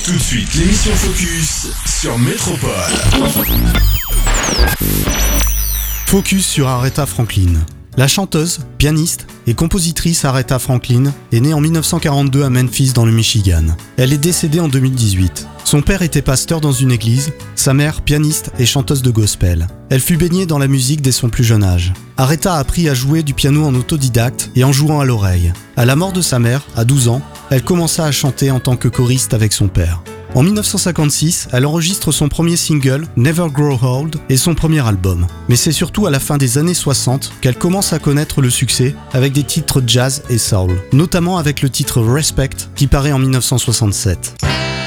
Tout de suite, l'émission Focus sur Métropole. Focus sur Aretha Franklin. La chanteuse, pianiste et compositrice Aretha Franklin est née en 1942 à Memphis dans le Michigan. Elle est décédée en 2018. Son père était pasteur dans une église, sa mère pianiste et chanteuse de gospel. Elle fut baignée dans la musique dès son plus jeune âge. Aretha a appris à jouer du piano en autodidacte et en jouant à l'oreille. À la mort de sa mère, à 12 ans, elle commença à chanter en tant que choriste avec son père. En 1956, elle enregistre son premier single, Never Grow Old, et son premier album. Mais c'est surtout à la fin des années 60 qu'elle commence à connaître le succès avec des titres jazz et soul, notamment avec le titre Respect qui paraît en 1967.